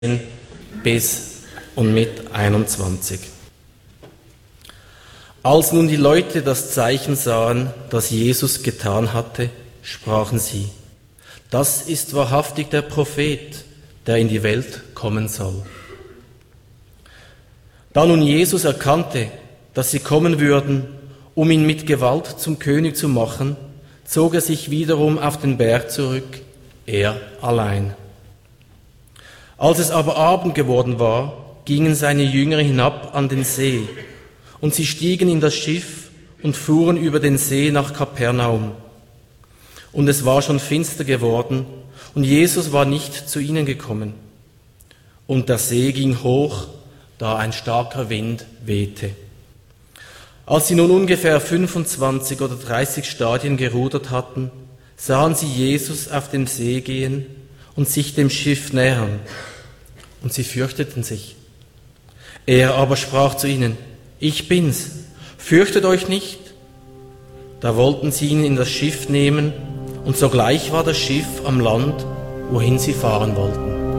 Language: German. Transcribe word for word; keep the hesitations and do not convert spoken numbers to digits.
bis und mit einundzwanzig. Als nun die Leute das Zeichen sahen, das Jesus getan hatte, sprachen sie: Das ist wahrhaftig der Prophet, der in die Welt kommen soll. Da nun Jesus erkannte, dass sie kommen würden, um ihn mit Gewalt zum König zu machen, zog er sich wiederum auf den Berg zurück, er allein. Als es aber Abend geworden war, gingen seine Jünger hinab an den See, und sie stiegen in das Schiff und fuhren über den See nach Kapernaum. Und es war schon finster geworden, und Jesus war nicht zu ihnen gekommen. Und der See ging hoch, da ein starker Wind wehte. Als sie nun ungefähr fünfundzwanzig oder dreißig Stadien gerudert hatten, sahen sie Jesus auf dem See gehen und sich dem Schiff nähern. Und sie fürchteten sich. Er aber sprach zu ihnen: Ich bin's, fürchtet euch nicht. Da wollten sie ihn in das Schiff nehmen, und sogleich war das Schiff am Land, wohin sie fahren wollten.